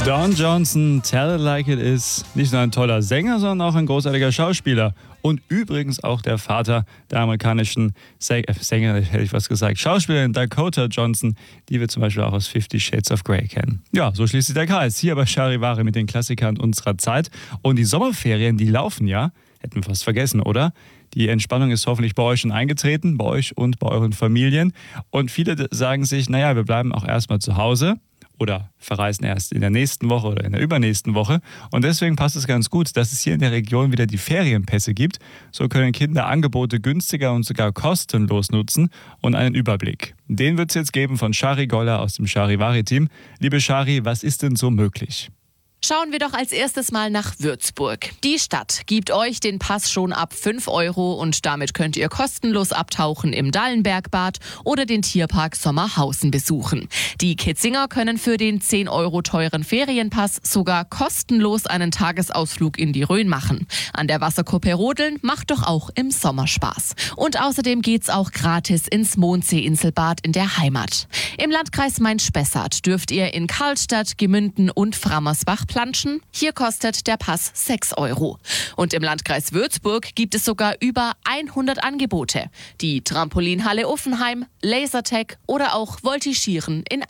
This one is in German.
Don Johnson, Tell It Like It Is. Nicht nur ein toller Sänger, sondern auch ein großartiger Schauspieler. Und übrigens auch der Vater der amerikanischen Sängerin, hätte ich was gesagt, Schauspielerin Dakota Johnson, die wir zum Beispiel auch aus 50 Shades of Grey kennen. Ja, so schließt sich der Kreis. Hier bei Charivari mit den Klassikern unserer Zeit. Und die Sommerferien, die laufen ja. Hätten wir fast vergessen, oder? Die Entspannung ist hoffentlich bei euch schon eingetreten, bei euch und bei euren Familien. Und viele sagen sich, naja, wir bleiben auch erstmal zu Hause. Oder verreisen erst in der nächsten Woche oder in der übernächsten Woche. Und deswegen passt es ganz gut, dass es hier in der Region wieder die Ferienpässe gibt. So können Kinder Angebote günstiger und sogar kostenlos nutzen und einen Überblick. Den wird es jetzt geben von Shari Goller aus dem Charivari-Team. Liebe Shari, was ist denn so möglich? Schauen wir doch als erstes mal nach Würzburg. Die Stadt gibt euch den Pass schon ab 5 € und damit könnt ihr kostenlos abtauchen im Dallenbergbad oder den Tierpark Sommerhausen besuchen. Die Kitzinger können für den 10 € teuren Ferienpass sogar kostenlos einen Tagesausflug in die Rhön machen. An der Wasserkuppe rodeln macht doch auch im Sommer Spaß. Und außerdem geht's auch gratis ins Mondsee-Inselbad in der Heimat. Im Landkreis Main-Spessart dürft ihr in Karlstadt, Gemünden und Frammersbach planschen. Hier kostet der Pass 6 €. Und im Landkreis Würzburg gibt es sogar über 100 Angebote. Die Trampolinhalle Uffenheim, Lasertag oder auch Voltigieren in